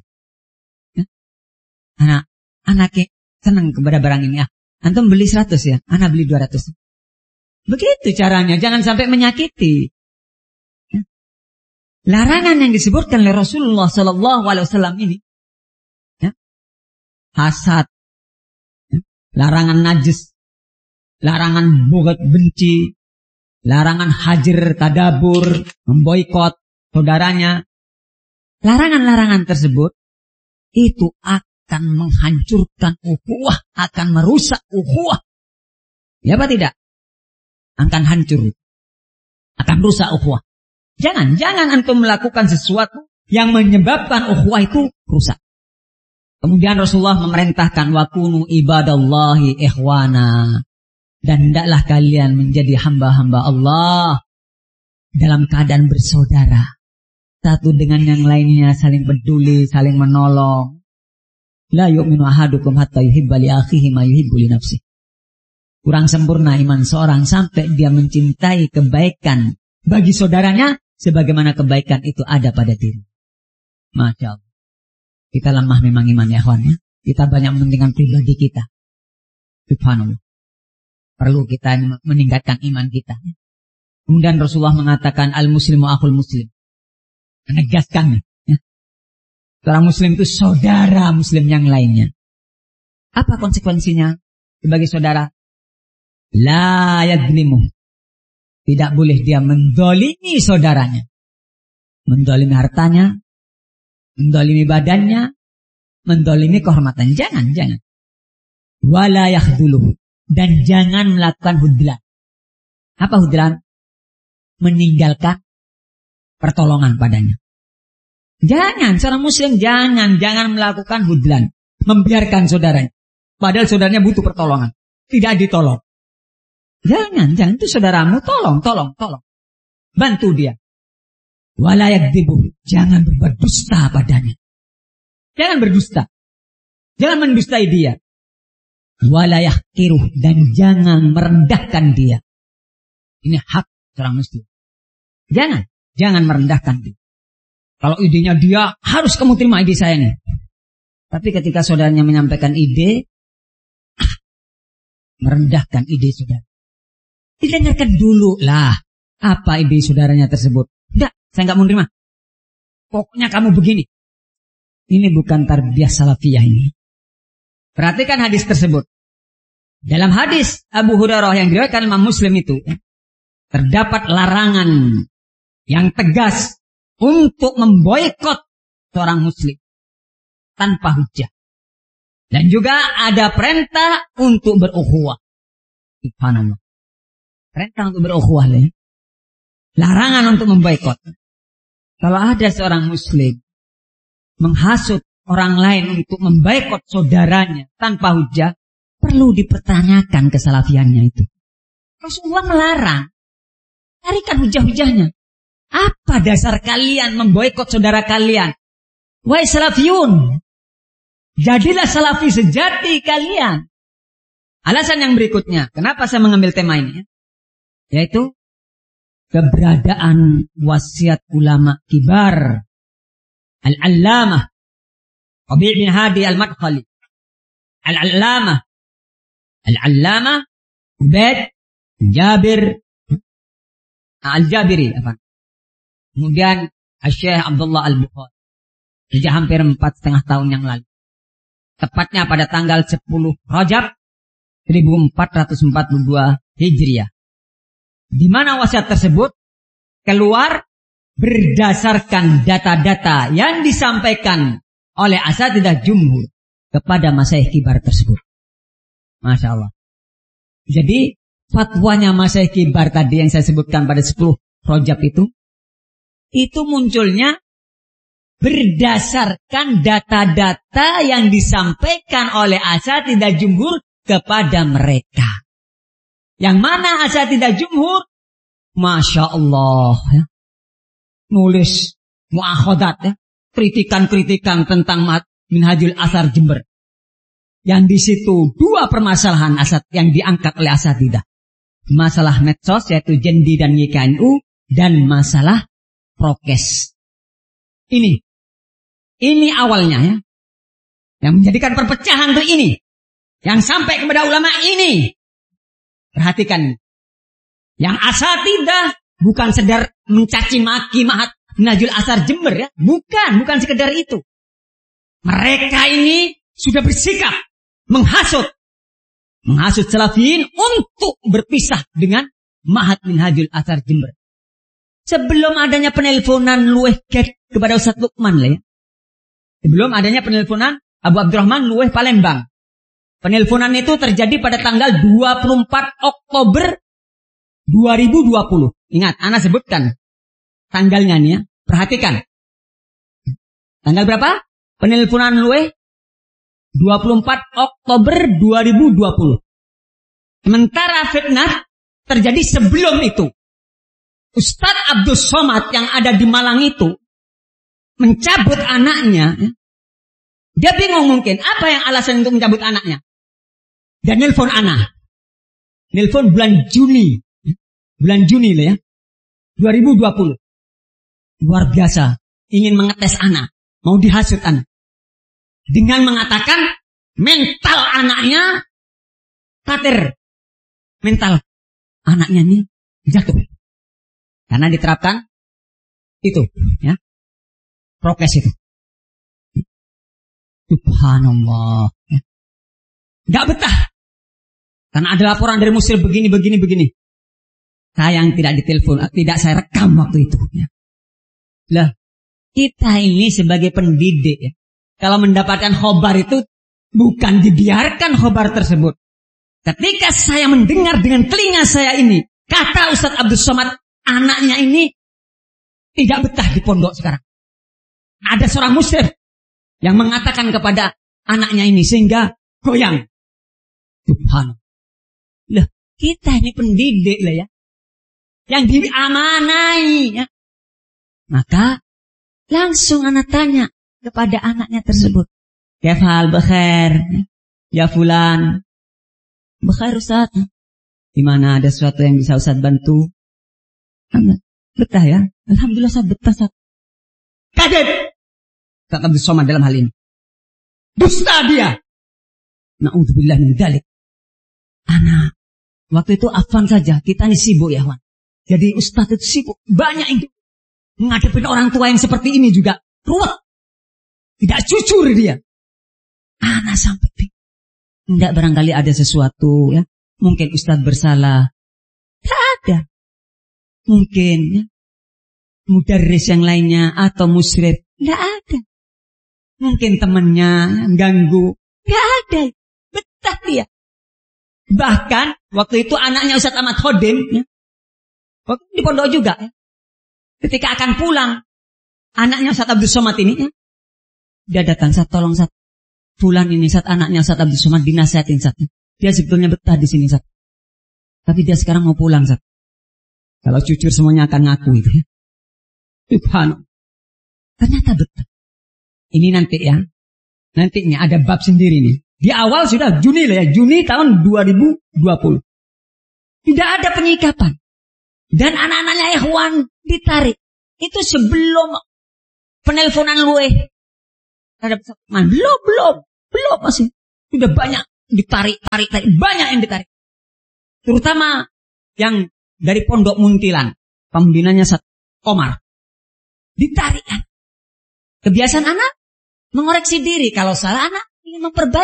Ya? Anaknya senang kepada barang ini. Antum beli 100 ya, anak beli 200. Begitu caranya, jangan sampai menyakiti. Ya? Larangan yang disebutkan oleh Rasulullah Sallallahu Alaihi Wasallam ini, ya? Hasad, ya? Larangan najis, larangan bugat benci, larangan hajir tadabur, memboikot saudaranya. Larangan-larangan tersebut itu akan menghancurkan ukhuwah, akan merusak ukhuwah. Ya apa tidak? Akan hancur, akan rusak ukhuwah. Jangan antum melakukan sesuatu yang menyebabkan ukhuwah itu rusak. Kemudian Rasulullah memerintahkan wakunu ibadallahi ikhwana. Dan hendaklah kalian menjadi hamba-hamba Allah dalam keadaan bersaudara. Satu dengan yang lainnya saling peduli, saling menolong. La yu'minu ahadukum hatta yuhibba li akhihi ma yuhibbu li nafsihi. Kurang sempurna iman seorang sampai dia mencintai kebaikan bagi saudaranya sebagaimana kebaikan itu ada pada diri. Masya Allah. Kita lemah memang iman ya kawan ya. Kita banyak mementingkan pribadi kita. Subhanallah. Perlu kita meningkatkan iman kita. Kemudian Rasulullah mengatakan al-muslimu akhul muslim. Menegaskan. Ya. Seorang muslim itu saudara muslim yang lainnya. Apa konsekuensinya sebagai saudara? La yadlimu. Tidak boleh dia mendolimi saudaranya. Mendolimi hartanya. Mendolimi badannya. Mendolimi kehormatan. Jangan. Wala yakhduluhu. Dan jangan melakukan hudlan. Apa hudlan? Meninggalkan pertolongan padanya. Jangan, seorang muslim jangan melakukan hudlan. Membiarkan saudaranya. Padahal saudaranya butuh pertolongan. Tidak ditolong. Jangan, itu saudaramu, tolong. Bantu dia. Wala yakdzibu. Jangan berbuat dusta padanya. Jangan berdusta. Jangan mendustai dia. Wala yahqiruh, dan jangan merendahkan dia. Ini hak seorang muslim. Jangan merendahkan dia. Kalau idenya dia, harus kamu terima ide saya nih. Tapi ketika saudaranya menyampaikan ide, merendahkan ide saudara. Didengarkan dulu lah. Apa ide saudaranya tersebut? Tidak, saya nggak mau terima. Pokoknya kamu begini. Ini bukan tarbiyah salafiyah ini. Perhatikan hadis tersebut. Dalam hadis Abu Hurairah yang diriwayatkan Imam Muslim itu, terdapat larangan yang tegas untuk memboikot seorang muslim tanpa hujah. Dan juga ada perintah untuk berukhuwah. Subhanallah. Perintah untuk berukhuwah. Larangan untuk memboikot. Kalau ada seorang muslim menghasut orang lain untuk memboikot saudaranya tanpa hujah, perlu dipertanyakan kesalafiannya itu. Rasulullah melarang. Carikan hujah-hujahnya. Apa dasar kalian memboikot saudara kalian? Wahai salafiyun, jadilah salafi sejati kalian. Alasan yang berikutnya, kenapa saya mengambil tema ini? Yaitu keberadaan wasiat ulama kibar. Al-Allamah Rabi' bin Hadi al-Madkhali, Al-Allamah Ubaid Jabir Al-Jabiri, kemudian Syekh Abdullah Al-Bukhari, sejak hampir 4,5 tahun yang lalu, tepatnya pada tanggal 10 Rajab 1442 Hijriah, di mana wasiat tersebut keluar berdasarkan data-data yang disampaikan oleh asatidzah jumhur kepada masyayikh kibar tersebut. Masya Allah. Jadi fatwanya masyayikh kibar tadi yang saya sebutkan pada 10 Rajab itu munculnya berdasarkan data-data yang disampaikan oleh asatidzah jumhur kepada mereka. Yang mana asatidzah jumhur, Masya Allah, ya, nulis muakhadat, ya, kritikan-kritikan tentang Minhajul Athar Jember. Yang di situ 2 permasalahan yang diangkat oleh asatidzah. Masalah medsos yaitu Jendi dan YKNU, dan masalah prokes. Ini awalnya, ya. Yang menjadikan perpecahan itu ini. Yang sampai kepada ulama ini. Perhatikan. Yang asatidzah bukan sedar mencaci maki Minhajul Athar Jember, ya. Bukan sekedar itu. Mereka ini sudah bersikap menghasut salafiyin untuk berpisah dengan Ma'had Minhajul Athar Jember. Sebelum adanya penelponan Luweh kepada Ustaz Lukman, ya. Sebelum adanya penelponan Abu Abdurrahman Luweh Palembang. Penelponan itu terjadi pada tanggal 24 Oktober 2020. Ingat, ana sebutkan tanggalnya nih, ya. Perhatikan. Tanggal berapa? Penelponan Luweh 24 Oktober 2020. Sementara fitnah terjadi sebelum itu. Ustadz Abdul Somad yang ada di Malang itu mencabut anaknya. Dia bingung mungkin apa yang alasan untuk mencabut anaknya. Dan nelpon anak. Nelpon bulan Juni lah, ya, 2020. Luar biasa, ingin mengetes anak, mau dihasut anak. Dengan mengatakan mental anaknya kater. Mental anaknya ini jatuh. Karena diterapkan itu, ya, prokes itu. Subhanallah. Ya. Gak betah. Karena ada laporan dari muslim begini. Saya yang tidak ditelepon, tidak saya rekam waktu itu. Ya. Lah, kita ini sebagai pendidik, ya, kalau mendapatkan khobar itu bukan dibiarkan khobar tersebut. Ketika saya mendengar dengan telinga saya ini, kata Ustadz Abdul Somad, anaknya ini tidak betah di pondok sekarang. Ada seorang muslim yang mengatakan kepada anaknya ini sehingga goyang. Subhanallah. Lah, kita ini pendidik lah, ya, yang diamanai, ya. Maka langsung anak tanya kepada anaknya tersebut. Kefal bekhair, ya fulan. Bekhair Ustaz. Di mana ada sesuatu yang bisa Ustaz bantu? Betah, ya. Alhamdulillah Ustaz betah, Ustaz. Kaget. Ustaz Abdul Somad dalam hal ini. Dusta dia. Na'udzubillah min dzalik. Anak, waktu itu afwan saja, kita ini sibuk, ya, Wan. Jadi Ustaz itu sibuk, banyak yang menghadapi orang tua yang seperti ini juga ruwet. Tidak jujur dia. Anak sampai tidak, barangkali ada sesuatu, ya. Mungkin Ustaz bersalah. Tidak ada. Mungkin, ya, mudarris yang lainnya atau musyrif. Tidak ada. Mungkin temannya ganggu. Tidak ada. Betah dia. Bahkan waktu itu anaknya Ustaz Ahmad Khodim, ya, waktu di pondok juga, ya. Ketika akan pulang, anaknya Ustaz Abdul Somad ini, ya, dia datang, Ustaz, tolong Ustaz, fulan ini Ustaz, anaknya Ustaz Abdul Somad, dinasihatin Ustaz. Dia sebetulnya betah di sini Ustaz. Tapi dia sekarang mau pulang Ustaz. Kalau jujur semuanya akan ngaku itu, ya. Subhanallah. Ternyata betah. Ini nanti, ya. Nantinya ada bab sendiri nih. Di awal sudah Juni lah, ya, Juni tahun 2020. Tidak ada penyikapan. Dan anak-anaknya ikhwan ditarik. Itu sebelum penelponan Luweh. terhadap belum masih. Sudah banyak ditarik, banyak yang ditarik. Terutama yang dari Pondok Muntilan, pembinanya Komar. Ditarik kan. Kebiasaan anak mengoreksi diri, kalau salah anak ingin memperbaiki.